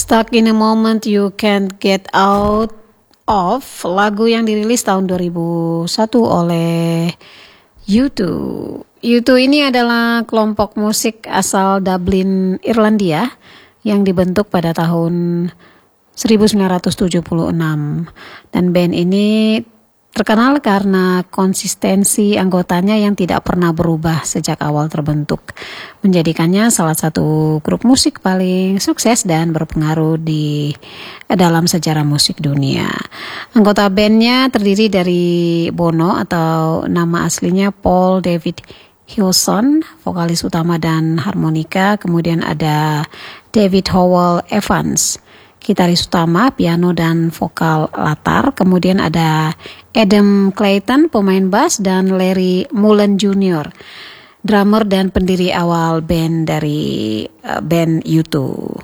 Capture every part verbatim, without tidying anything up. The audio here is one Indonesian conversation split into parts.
Stuck in a Moment You Can't Get Out Of, lagu yang dirilis tahun dua ribu satu oleh U two. U two ini adalah kelompok musik asal Dublin, Irlandia yang dibentuk pada tahun seribu sembilan ratus tujuh puluh enam. Dan band ini terkenal karena konsistensi anggotanya yang tidak pernah berubah sejak awal terbentuk, menjadikannya salah satu grup musik paling sukses dan berpengaruh di dalam sejarah musik dunia. Anggota bandnya terdiri dari Bono atau nama aslinya Paul David Hewson, vokalis utama dan harmonika, kemudian ada David Howell Evans, gitaris utama, piano dan vokal latar. Kemudian ada Adam Clayton, pemain bass, dan Larry Mullen Junior, drummer dan pendiri awal band dari uh, band U two.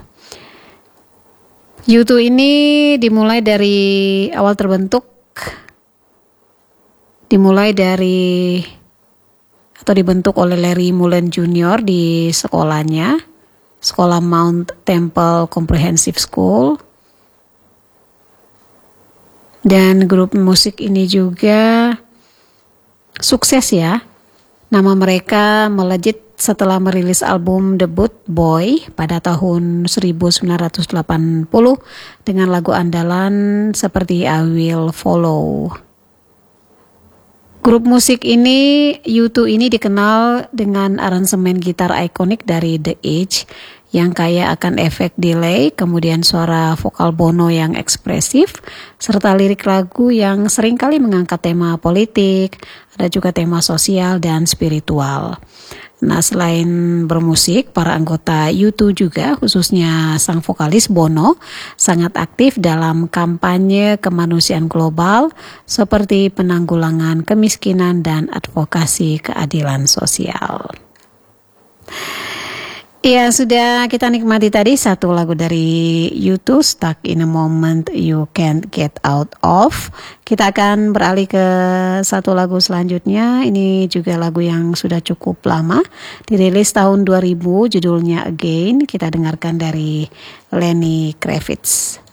U two ini dimulai dari awal terbentuk, dimulai dari atau dibentuk oleh Larry Mullen Junior di sekolahnya, sekolah Mount Temple Comprehensive School. Dan grup musik ini juga sukses ya. Nama mereka melejit setelah merilis album debut Boy pada tahun seribu sembilan ratus delapan puluh dengan lagu andalan seperti I Will Follow. Grup musik ini, U two ini dikenal dengan aransemen gitar ikonik dari The Edge yang kaya akan efek delay, kemudian suara vokal Bono yang ekspresif, serta lirik lagu yang seringkali mengangkat tema politik, ada juga tema sosial dan spiritual. Nah, selain bermusik, para anggota U two juga, khususnya sang vokalis Bono, sangat aktif dalam kampanye kemanusiaan global seperti penanggulangan kemiskinan dan advokasi keadilan sosial. Ya, sudah kita nikmati tadi satu lagu dari U two, Stuck in a Moment You Can't Get Out Of. Kita akan beralih ke satu lagu selanjutnya. Ini juga lagu yang sudah cukup lama, dirilis tahun dua ribu, judulnya Again. Kita dengarkan dari Lenny Kravitz.